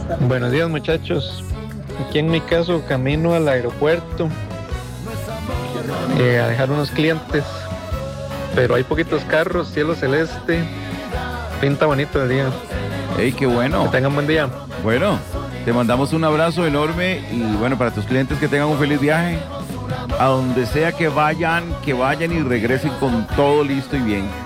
Buenos días, muchachos. Aquí en mi caso, camino al aeropuerto a dejar unos clientes, pero hay poquitos carros, cielo celeste, pinta bonito el día. ¡Ey, qué bueno! Que tengan buen día. Bueno, te mandamos un abrazo enorme y bueno, para tus clientes que tengan un feliz viaje. A donde sea que vayan y regresen con todo listo y bien.